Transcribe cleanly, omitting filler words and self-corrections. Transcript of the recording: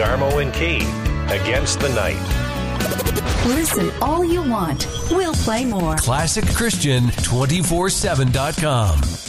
Darmo and Key, Against the Night. Listen all you want. We'll play more. ClassicChristian247.com.